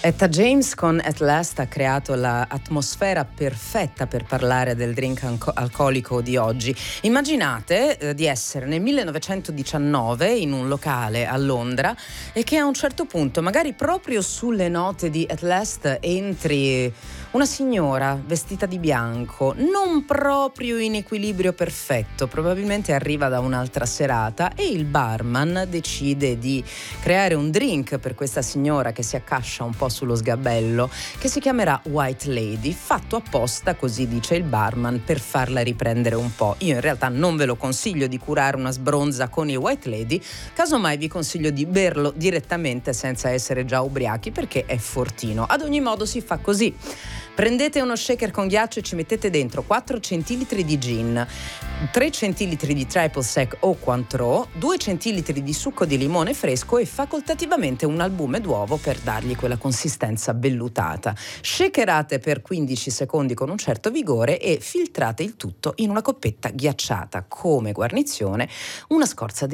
Etta James con At Last ha creato l'atmosfera perfetta per parlare del drink alcolico di oggi. Immaginate di essere nel 1919 in un locale a Londra e che a un certo punto, magari proprio sulle note di At Last, entri una signora vestita di bianco, non proprio in equilibrio perfetto, probabilmente arriva da un'altra serata, e il barman decide di creare un drink per questa signora che si accascia un po' sullo sgabello, che si chiamerà White Lady, fatto apposta, così dice il barman, per farla riprendere un po'. Io in realtà non ve lo consiglio di curare una sbronza con il White Lady, casomai vi consiglio di berlo direttamente senza essere già ubriachi, perché è fortino. Ad ogni modo si fa così: prendete uno shaker con ghiaccio e ci mettete dentro 4 centilitri di gin, 3 centilitri di triple sec o Cointreau, 2 centilitri di succo di limone fresco e facoltativamente un albume d'uovo per dargli quella consistenza vellutata. Shakerate per 15 secondi con un certo vigore e filtrate il tutto in una coppetta ghiacciata. Come guarnizione una scorza di